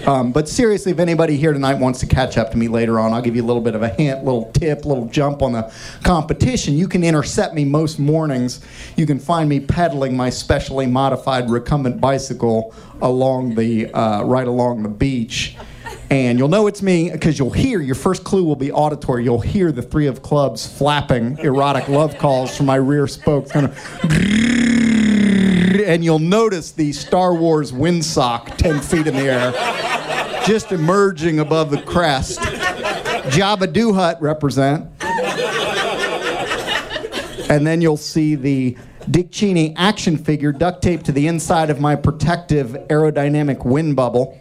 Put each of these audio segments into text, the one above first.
But seriously, if anybody here tonight wants to catch up to me later on, I'll give you a little bit of a hint, little tip, little jump on the competition. You can intercept me most mornings. You can find me pedaling my specially modified recumbent bicycle along the right along the beach. And you'll know it's me because you'll hear, your first clue will be auditory. You'll hear the three of clubs flapping erotic love calls from my rear spokes. Kind of, and you'll notice the Star Wars windsock 10 feet in the air, just emerging above the crest. Jabba the Hutt represent. And then you'll see the Dick Cheney action figure duct taped to the inside of my protective aerodynamic wind bubble.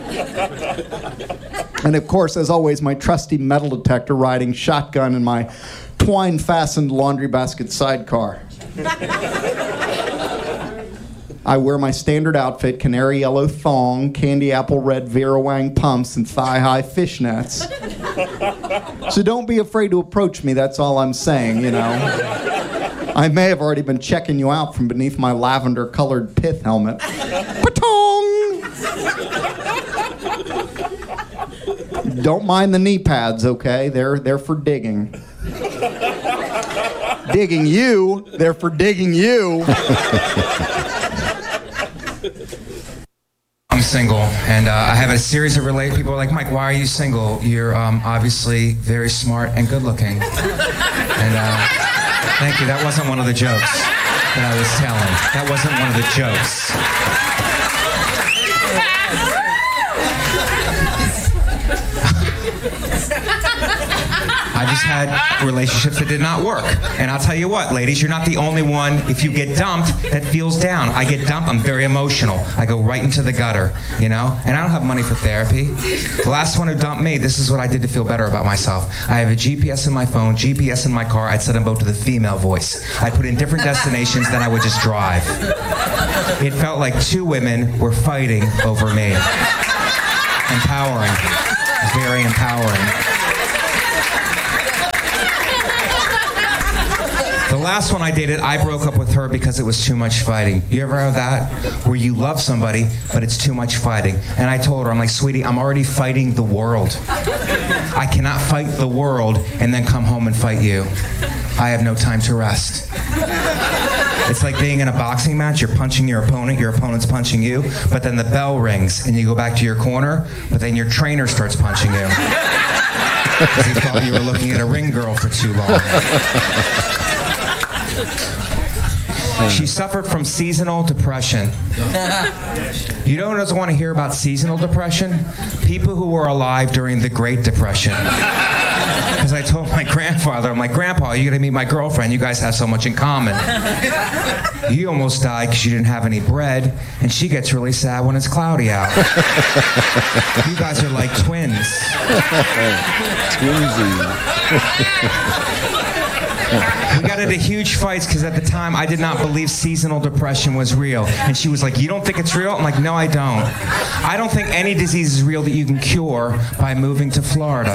And of course, as always, my trusty metal detector riding shotgun in my twine-fastened laundry basket sidecar. I wear my standard outfit, canary yellow thong, candy apple red Vera Wang pumps, and thigh-high fishnets. So don't be afraid to approach me, that's all I'm saying, you know. I may have already been checking you out from beneath my lavender-colored pith helmet. Patong! Don't mind the knee pads, okay? They're for digging. Digging you, they're for digging you. I'm single, and I have a series of people are like, Mike, why are you single? You're obviously very smart and good looking. And thank you, that wasn't one of the jokes that I was telling. That wasn't one of the jokes. I just had relationships that did not work. And I'll tell you what, ladies, you're not the only one, if you get dumped, that feels down. I get dumped, I'm very emotional. I go right into the gutter, you know? And I don't have money for therapy. The last one who dumped me, this is what I did to feel better about myself. I have a GPS in my phone, GPS in my car. I'd set them both to the female voice. I'd put in different destinations, then I would just drive. It felt like two women were fighting over me. Empowering. Very empowering. The last one I dated, I broke up with her because it was too much fighting. You ever have that? Where you love somebody, but it's too much fighting. And I told her, I'm like, sweetie, I'm already fighting the world. I cannot fight the world and then come home and fight you. I have no time to rest. It's like being in a boxing match, you're punching your opponent's punching you, but then the bell rings and you go back to your corner, but then your trainer starts punching you. Because he thought you were looking at a ring girl for too long. She suffered from seasonal depression. You know who doesn't want to hear about seasonal depression? People who were alive during the Great Depression. Because I told my grandfather, I'm like, Grandpa, you gotta meet my girlfriend. You guys have so much in common. You almost died because you didn't have any bread, and she gets really sad when it's cloudy out. You guys are like twins. We got into huge fights because at the time I did not believe seasonal depression was real. And she was like, you don't think it's real? I'm like, no, I don't. I don't think any disease is real that you can cure by moving to Florida.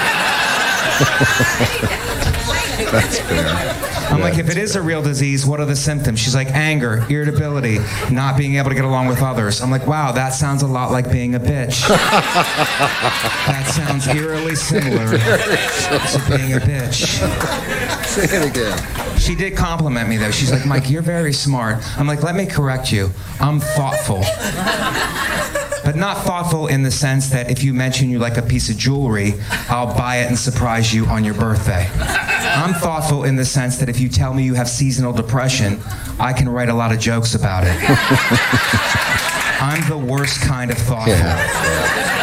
That's fair. I'm like, if it is a real disease, what are the symptoms? She's like, anger, irritability, not being able to get along with others. I'm like, wow, that sounds a lot like being a bitch. That sounds eerily similar to being a bitch. Say it again. She did compliment me, though. She's like, Mike, you're very smart. I'm like, let me correct you. I'm thoughtful. But not thoughtful in the sense that if you mention you like a piece of jewelry, I'll buy it and surprise you on your birthday. I'm thoughtful in the sense that if you tell me you have seasonal depression, I can write a lot of jokes about it. I'm the worst kind of thoughtful. Yeah.